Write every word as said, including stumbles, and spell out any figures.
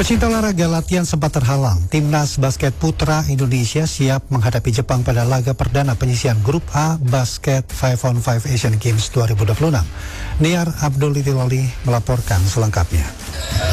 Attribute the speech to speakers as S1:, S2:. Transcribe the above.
S1: Pecinta olahraga latihan sempat terhalang. Timnas basket putra Indonesia siap menghadapi Jepang pada laga perdana penyisian Grup A Basket lima on lima Asian Games dua ribu dua puluh enam. Niar Abdul Itiloli melaporkan selengkapnya.